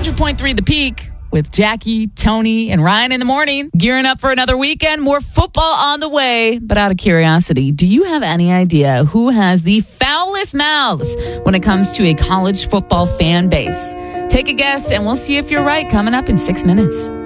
100.3 The Peak with Jackie, Tony, and Ryan in the morning. Gearing up for another weekend. More football on the way. But out of curiosity, do you have any idea who has the foulest mouths when it comes to a college football fan base? Take a guess, and we'll see if you're right coming up in 6 minutes.